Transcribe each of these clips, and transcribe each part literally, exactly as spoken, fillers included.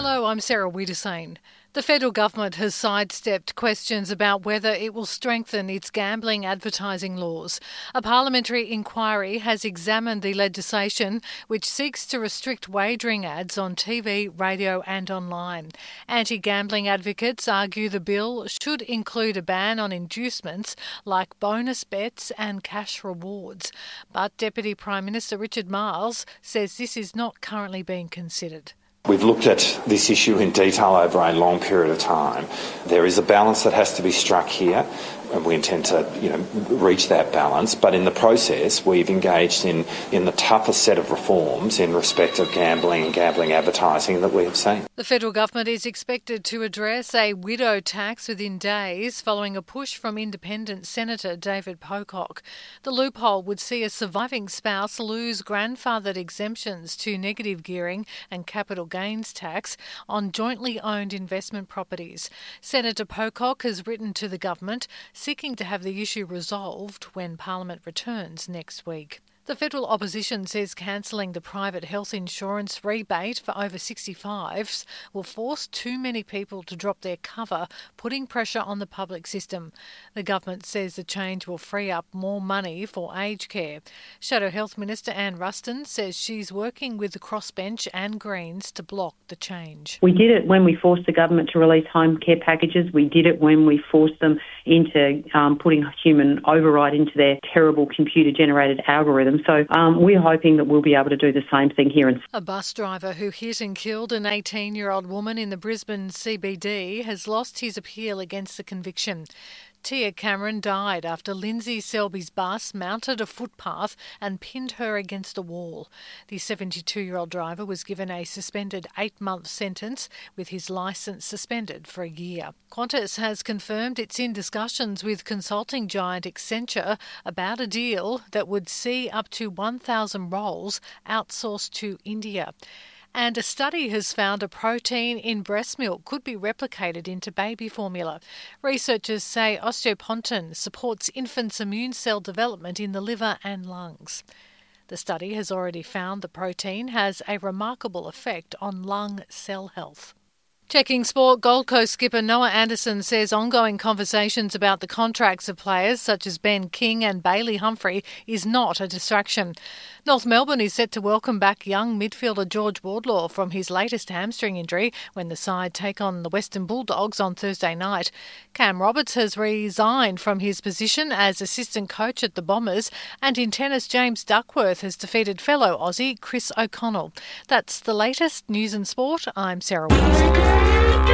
Hello, I'm Sarah Wiedersane. The federal government has sidestepped questions about whether it will strengthen its gambling advertising laws. A parliamentary inquiry has examined the legislation which seeks to restrict wagering ads on T V, radio and online. Anti-gambling advocates argue the bill should include a ban on inducements like bonus bets and cash rewards. But Deputy Prime Minister Richard Marles says this is not currently being considered. We've looked at this issue in detail over a long period of time. There is a balance that has to be struck here, and we intend to, you know, reach that balance. But in the process, we've engaged in, in the toughest set of reforms in respect of gambling and gambling advertising that we have seen. The federal government is expected to address a widow tax within days following a push from independent Senator David Pocock. The loophole would see a surviving spouse lose grandfathered exemptions to negative gearing and capital gains tax on jointly owned investment properties. Senator Pocock has written to the government seeking to have the issue resolved when Parliament returns next week. The federal opposition says cancelling the private health insurance rebate for over sixty-fives will force too many people to drop their cover, putting pressure on the public system. The government says the change will free up more money for aged care. Shadow Health Minister Anne Ruston says she's working with the Crossbench and Greens to block the change. We did it when we forced the government to release home care packages. We did it when we forced them into um, putting human override into their terrible computer-generated algorithms. So um, we're hoping that we'll be able to do the same thing here. A bus driver who hit and killed an eighteen-year-old woman in the Brisbane C B D has lost his appeal against the conviction. Tia Cameron died after Lindsay Selby's bus mounted a footpath and pinned her against a wall. The seventy-two-year-old driver was given a suspended eight-month sentence with his licence suspended for a year. Qantas has confirmed it's in discussions with consulting giant Accenture about a deal that would see up to one thousand roles outsourced to India. And a study has found a protein in breast milk could be replicated into baby formula. Researchers say osteopontin supports infants' immune cell development in the liver and lungs. The study has already found the protein has a remarkable effect on lung cell health. Checking sport, Gold Coast skipper Noah Anderson says ongoing conversations about the contracts of players such as Ben King and Bailey Humphrey is not a distraction. North Melbourne is set to welcome back young midfielder George Wardlaw from his latest hamstring injury when the side take on the Western Bulldogs on Thursday night. Cam Roberts has resigned from his position as assistant coach at the Bombers, and in tennis James Duckworth has defeated fellow Aussie Chris O'Connell. That's the latest news and sport. I'm Sarah Wilson.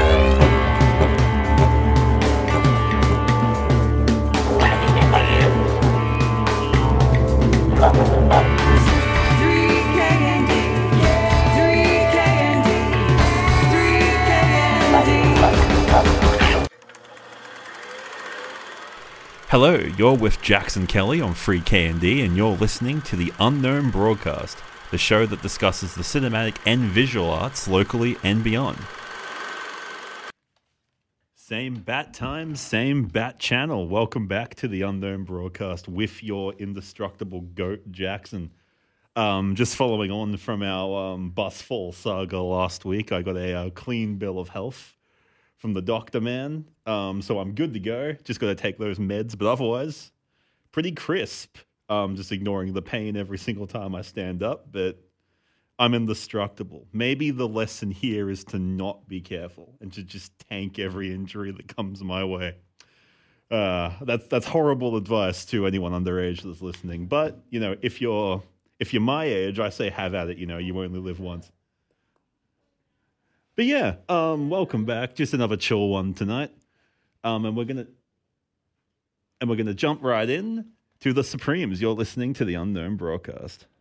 Hello, you're with Jackson Kelly on Free K and D, and you're listening to The Unknown Broadcast, the show that discusses the cinematic and visual arts locally and beyond. Same bat time, same bat channel. Welcome back to The Unknown Broadcast with your indestructible goat, Jackson. Um, just following on from our um, bus fall saga last week, I got a uh, clean bill of health from the doctor man, um, so I'm good to go. Just got to take those meds, but otherwise, pretty crisp. Um, just ignoring the pain every single time I stand up, but I'm indestructible. Maybe the lesson here is to not be careful and to just tank every injury that comes my way. Uh, that's that's horrible advice to anyone underage that's listening. But you know, if you're if you're my age, I say have at it. You know, you only live once. But yeah, um, welcome back. Just another chill one tonight, um, and we're gonna and we're gonna jump right in to the Supremes. You're listening to The Unknown Broadcast.